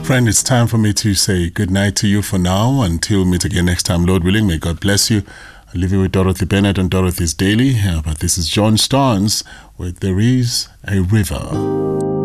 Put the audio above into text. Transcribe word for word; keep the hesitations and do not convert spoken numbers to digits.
Friend, it's time for me to say good night to you for now. Until we meet again next time, Lord willing, may God bless you. I'll leave you with Dorothy Bennett and Dorothy's Daily. Uh, but this is John Starnes with There Is a River.